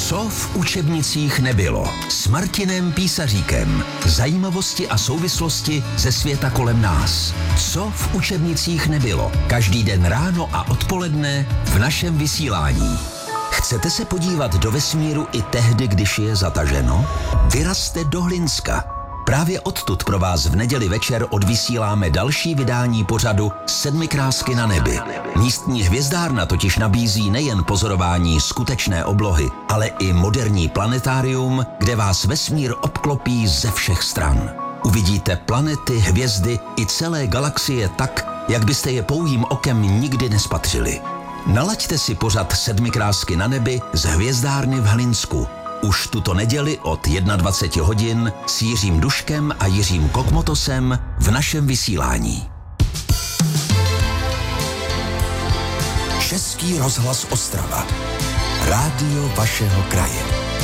Co v učebnicích nebylo? S Martinem Písaříkem. Zajímavosti a souvislosti ze světa kolem nás. Co v učebnicích nebylo? Každý den ráno a odpoledne v našem vysílání. Chcete se podívat do vesmíru i tehdy, když je zataženo? Vyrazte do Hlinska. Právě odtud pro vás v neděli večer odvysíláme další vydání pořadu Sedmikrásky na nebi. Místní hvězdárna totiž nabízí nejen pozorování skutečné oblohy, ale i moderní planetárium, kde vás vesmír obklopí ze všech stran. Uvidíte planety, hvězdy i celé galaxie tak, jak byste je pouhým okem nikdy nespatřili. Nalaďte si pořad Sedmikrásky na nebi z hvězdárny v Hlinsku. Už tuto neděli od 21 hodin s Jiřím Duškem a Jiřím Kokmotosem v našem vysílání. Český rozhlas Ostrava. Rádio vašeho kraje.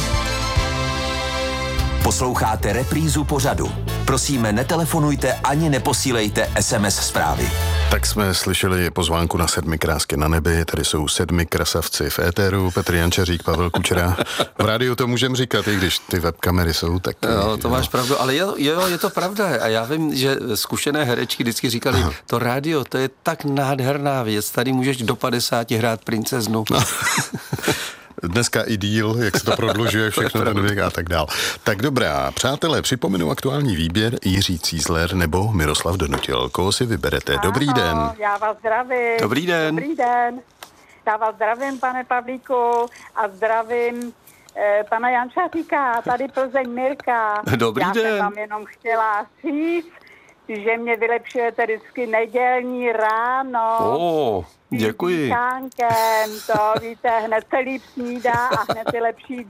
Posloucháte reprízu pořadu. Prosíme, netelefonujte ani neposílejte SMS zprávy. Tak jsme slyšeli pozvánku na Sedmikrásky na nebi, tady jsou 7 krasavci v éteru, Petr Jančařík, Pavel Kučera. V rádiu to můžem říkat, i když ty webkamery jsou tak... Jo, to máš pravdu, ale jo, je to pravda a já vím, že zkušené herečky vždycky říkali, to rádio, to je tak nádherná věc, tady můžeš do 50 hrát princeznu. Dneska i díl, jak se to prodlužuje, všechno ten věk a tak dál. Tak dobrá, přátelé, připomenu aktuální výběr Jiří Cízler nebo Miroslav Donutil. Koho si vyberete? Dobrý den. Já vás zdravím. Dobrý den. Dobrý den. Já vás zdravím, pane Pavlíku, a zdravím pana Jančaříka, tady Plzeň Mirka. Dobrý den. Já jsem vám jenom chtěla říct, že mě vylepšujete vždycky nedělní ráno. Děkuji. Tánkem, to víte, hned se líp snídá a hned je lepší